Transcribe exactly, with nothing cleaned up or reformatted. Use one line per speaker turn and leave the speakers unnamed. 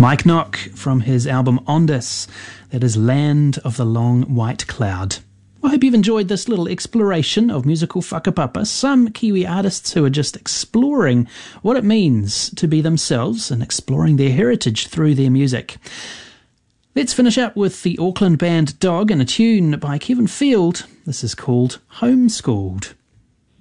Mike Knock from his album Ondus, that is Land of the Long White Cloud. I hope you've enjoyed this little exploration of musical whakapapa, some Kiwi artists who are just exploring what it means to be themselves and exploring their heritage through their music. Let's finish up with the Auckland band Dog and a tune by Kevin Field. This is called Homeschooled.